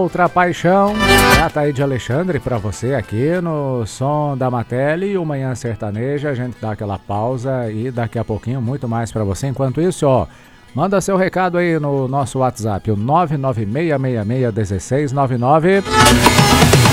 outra paixão. Gata aí de Alexandre pra você aqui no Som da Matele e o Manhã Sertaneja. A gente dá aquela pausa e daqui a pouquinho muito mais pra você. Enquanto isso, ó, manda seu recado aí no nosso WhatsApp, o 996661699.